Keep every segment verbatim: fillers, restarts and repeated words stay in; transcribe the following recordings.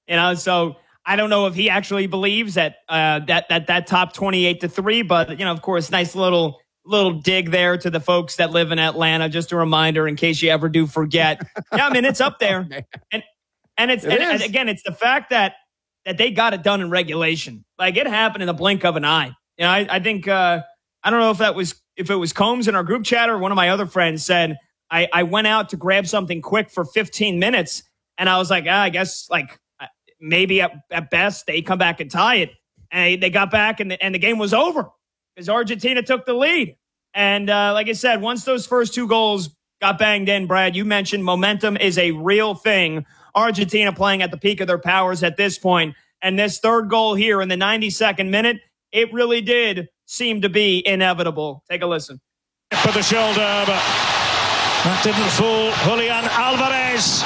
You know, so I don't know if he actually believes that uh, that that that top twenty-eight to three, but you know, of course, nice little little dig there to the folks that live in Atlanta. Just a reminder in case you ever do forget. Yeah, I mean, it's up there, oh, and and it's it and, is. and again, it's the fact that that they got it done in regulation. Like it happened in the blink of an eye. You know, I, I think uh, I don't know if that was if it was Combs in our group chat or one of my other friends said I, I went out to grab something quick for fifteen minutes, and I was like, ah, I guess like. Maybe at, at best they come back and tie it. And they got back and the, and the game was over because Argentina took the lead. And uh, like I said, once those first two goals got banged in, Brad, you mentioned momentum is a real thing. Argentina playing at the peak of their powers at this point. And this third goal here in the ninety-second minute, it really did seem to be inevitable. Take a listen. For the shoulder, but that didn't fool Julian Alvarez.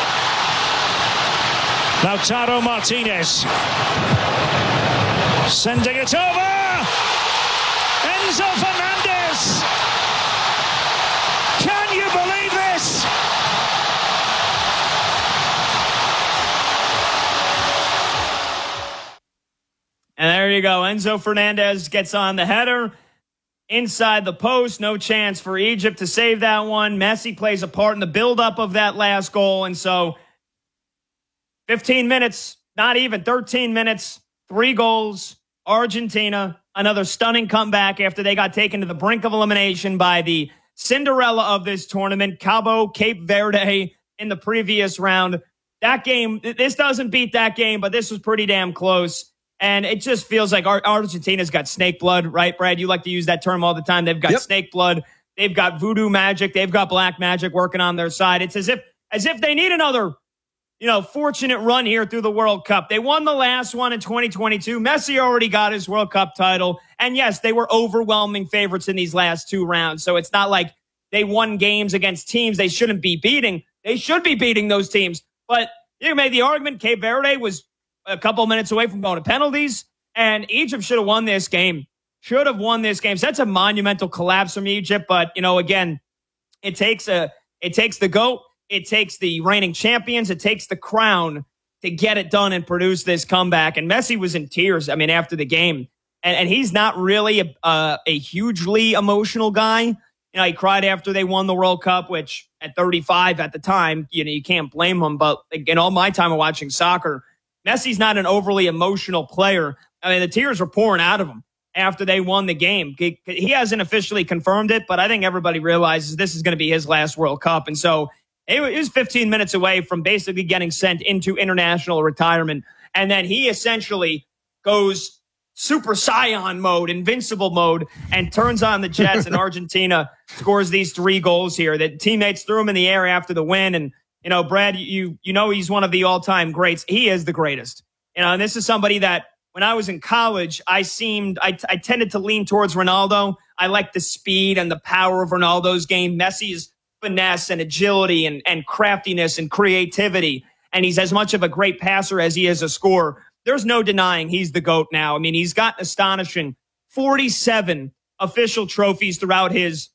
Lautaro Martinez sending it over. Enzo Fernandez. Can you believe this? And there you go. Enzo Fernandez gets on the header inside the post. No chance for Egypt to save that one. Messi plays a part in the buildup of that last goal. And so fifteen minutes, not even thirteen minutes, three goals, Argentina, another stunning comeback after they got taken to the brink of elimination by the Cinderella of this tournament, Cabo Cape Verde, in the previous round. That game, this doesn't beat that game, but this was pretty damn close. And it just feels like Argentina's got snake blood, right, Brad? You like to use that term all the time. They've got yep. snake blood. They've got voodoo magic. They've got black magic working on their side. It's as if, as if they need another you know, fortunate run here through the World Cup. They won the last one in twenty twenty-two. Messi already got his World Cup title. And yes, they were overwhelming favorites in these last two rounds. So it's not like they won games against teams they shouldn't be beating. They should be beating those teams. But you made the argument Cape Verde was a couple minutes away from going to penalties. And Egypt should have won this game. Should have won this game. So that's a monumental collapse from Egypt. But, you know, again, it takes a it takes the GOAT. It takes the reigning champions. It takes the crown to get it done and produce this comeback. And Messi was in tears, I mean, after the game. And, and he's not really a, uh, a hugely emotional guy. You know, he cried after they won the World Cup, which at thirty-five at the time, you know, you can't blame him. But in all my time of watching soccer, Messi's not an overly emotional player. I mean, the tears were pouring out of him after they won the game. He, he hasn't officially confirmed it, but I think everybody realizes this is going to be his last World Cup. And so it was fifteen minutes away from basically getting sent into international retirement. And then he essentially goes Super Saiyan mode, invincible mode, and turns on the Jets, and Argentina scores these three goals here. The teammates threw him in the air after the win. And, you know, Brad, you you know he's one of the all-time greats. He is the greatest. You know, and this is somebody that when I was in college, I seemed, I, I tended to lean towards Ronaldo. I like the speed and the power of Ronaldo's game. Messi's finesse and agility and, and craftiness and creativity. And he's as much of a great passer as he is a scorer. There's no denying he's the GOAT now. I mean, he's got astonishing forty-seven official trophies throughout his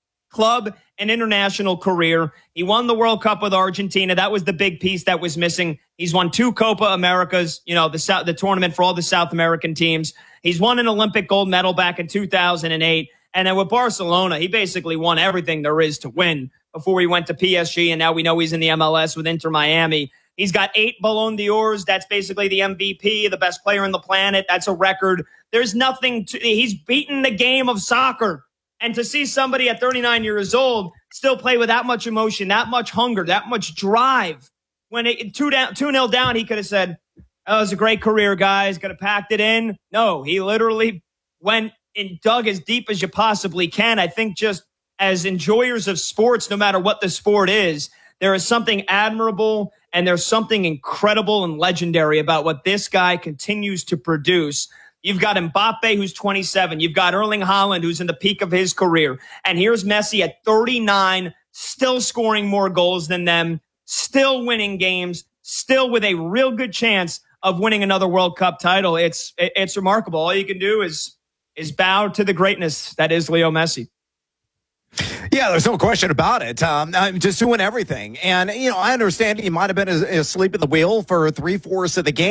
club and international career. He won the World Cup with Argentina. That was the big piece that was missing. He's won two Copa Americas, you know, the South, the tournament for all the South American teams. He's won an Olympic gold medal back in two thousand eight. And then with Barcelona, he basically won everything there is to win before he went to P S G. And now we know he's in the M L S with Inter Miami. He's got eight Ballon d'Ors. That's basically the M V P, the best player on the planet. That's a record. There's nothing to, he's beaten the game of soccer. And to see somebody at thirty-nine years old still play with that much emotion, that much hunger, that much drive. When it two down, two nil down, he could have said, "Oh, it was a great career, guys. Could have packed it in." No, he literally went and dug as deep as you possibly can. I think just as enjoyers of sports, no matter what the sport is, there is something admirable and there's something incredible and legendary about what this guy continues to produce. You've got Mbappe, who's twenty-seven. You've got Erling Haaland, who's in the peak of his career. And here's Messi at thirty-nine, still scoring more goals than them, still winning games, still with a real good chance of winning another World Cup title. It's it's remarkable. All you can do is is bow to the greatness that is Leo Messi. Yeah, there's no question about it. Um, I'm just doing everything. And, you know, I understand he might have been asleep at the wheel for three-fourths of the game.